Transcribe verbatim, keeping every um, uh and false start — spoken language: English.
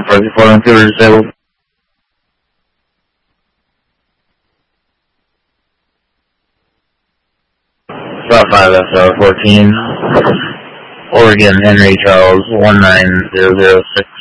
four one two is disabled. South five S R fourteen, Oregon Henry Charles one nine zero zero six.